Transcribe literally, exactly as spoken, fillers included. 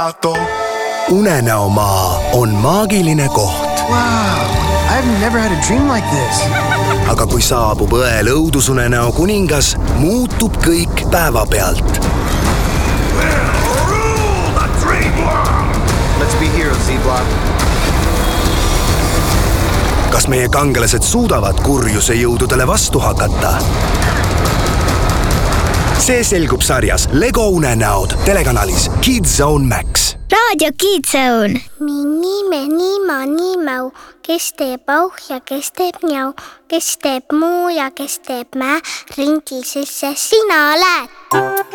Unenäomaa on maagiline koht. Wow, I've never had a dream like this. Aga kui saabub õel õudusunenäo kuningas, muutub kõik päevapealt. Let's be heroes, Z-Block. Kas meie kangelased suudavad kurjuse jõududele vastu hakata? See selgub sarjas Lego unenäod telekanalis Kids Zone Max. Raadio Kids Zone. Minime, nima, nimau, kes teeb auh ja kes teeb njau, kes teeb muu ja kes teeb mä, ringil sisse sina oled.